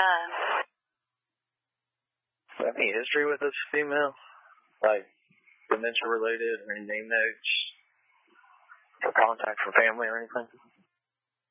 Any history with this female? Like, dementia related or any name notes? For contact for family or anything?